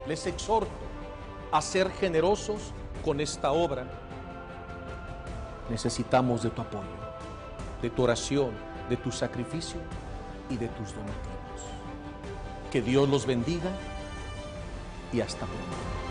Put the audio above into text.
Les exhorto a ser generosos con esta obra. Necesitamos de tu apoyo, de tu oración, de tu sacrificio y de tus donativos. Que Dios los bendiga y hasta pronto.